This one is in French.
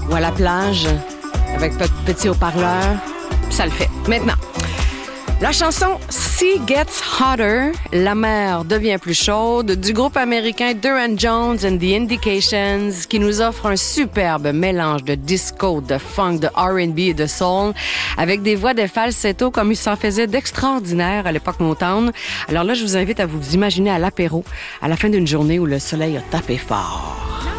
ou à la plage avec petit haut-parleur. Ça le fait. Maintenant, la chanson Sea Gets Hotter, la mer devient plus chaude, du groupe américain Duran Jones and the Indications, qui nous offre un superbe mélange de disco, de funk, de R&B et de soul, avec des voix de falsetto comme il s'en faisait d'extraordinaire à l'époque Motown. Alors là, je vous invite à vous imaginer à l'apéro, à la fin d'une journée où le soleil a tapé fort.